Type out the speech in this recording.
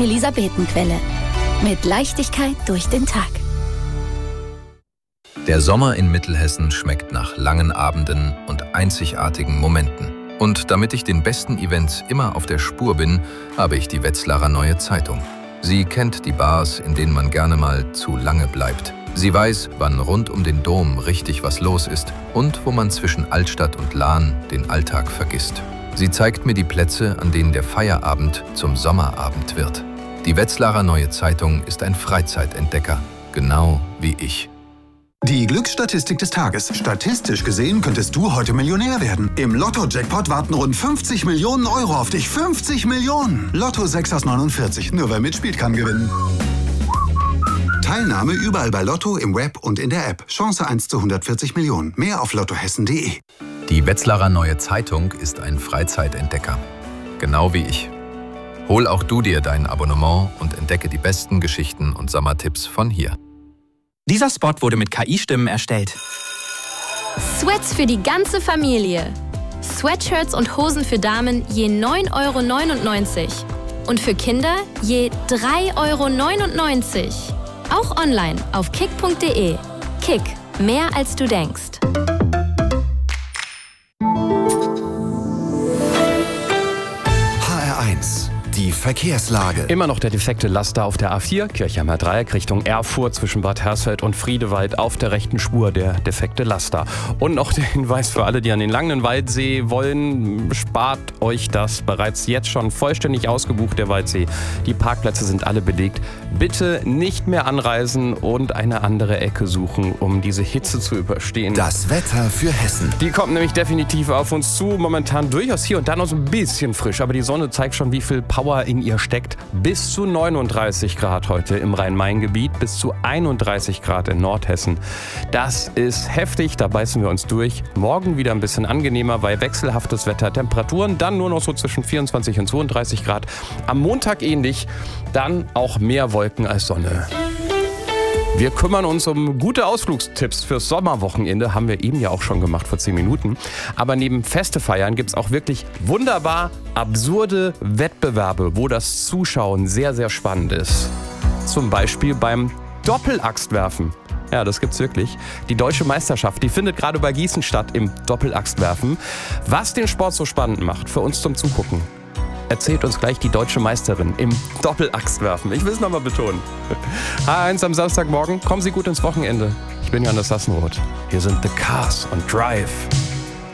Elisabetenquelle. Mit Leichtigkeit durch den Tag. Der Sommer in Mittelhessen schmeckt nach langen Abenden und einzigartigen Momenten. Und damit ich den besten Events immer auf der Spur bin, habe ich die Wetzlarer Neue Zeitung. Sie kennt die Bars, in denen man gerne mal zu lange bleibt. Sie weiß, wann rund um den Dom richtig was los ist und wo man zwischen Altstadt und Lahn den Alltag vergisst. Sie zeigt mir die Plätze, an denen der Feierabend zum Sommerabend wird. Die Wetzlarer Neue Zeitung ist ein Freizeitentdecker, genau wie ich. Die Glücksstatistik des Tages. Statistisch gesehen könntest du heute Millionär werden. Im Lotto-Jackpot warten rund 50 Millionen Euro auf dich. 50 Millionen! Lotto 6 aus 49. Nur wer mitspielt, kann gewinnen. Teilnahme überall bei Lotto, im Web und in der App. Chance 1 zu 140 Millionen. Mehr auf lottohessen.de. Die Wetzlarer Neue Zeitung ist ein Freizeitentdecker, genau wie ich. Hol auch du dir dein Abonnement und entdecke die besten Geschichten und Sommertipps von hier. Dieser Spot wurde mit KI-Stimmen erstellt. Sweats für die ganze Familie. Sweatshirts und Hosen für Damen je 9,99 € und für Kinder je 3,99 €. Auch online auf kick.de. Kick, mehr als du denkst. HR1, die Verkehrslage. Immer noch der defekte Laster auf der A4, Kirchheimer Dreieck Richtung Erfurt zwischen Bad Hersfeld und Friedewald auf der rechten Spur der defekte Laster. Und noch der Hinweis für alle, die an den Langen Waldsee wollen, spart euch das. Bereits jetzt schon vollständig ausgebucht, der Waldsee. Die Parkplätze sind alle belegt. Bitte nicht mehr anreisen und eine andere Ecke suchen, um diese Hitze zu überstehen. Das Wetter für Hessen. Die kommt nämlich definitiv auf uns zu. Momentan durchaus hier und da noch so ein bisschen frisch, aber die Sonne zeigt schon, wie viel Power in ihr steckt. Bis zu 39 Grad heute im Rhein-Main-Gebiet, bis zu 31 Grad in Nordhessen. Das ist heftig, da beißen wir uns durch. Morgen wieder ein bisschen angenehmer, weil wechselhaftes Wetter. Temperaturen dann nur noch so zwischen 24 und 32 Grad. Am Montag ähnlich, dann auch mehr Wolken als Sonne. Wir kümmern uns um gute Ausflugstipps fürs Sommerwochenende. Haben wir eben ja auch schon gemacht vor 10 Minuten. Aber neben Feste feiern gibt es auch wirklich wunderbar absurde Wettbewerbe, wo das Zuschauen sehr, sehr spannend ist. Zum Beispiel beim Doppelachswerfen. Ja, das gibt's wirklich. Die deutsche Meisterschaft, die findet gerade bei Gießen statt im Doppelachswerfen. Was den Sport so spannend macht, für uns zum Zugucken, erzählt uns gleich die deutsche Meisterin im Doppelachswerfen. Ich will es nochmal betonen. H1 am Samstagmorgen. Kommen Sie gut ins Wochenende. Ich bin Johannes Sassenroth. Hier sind The Cars und Drive.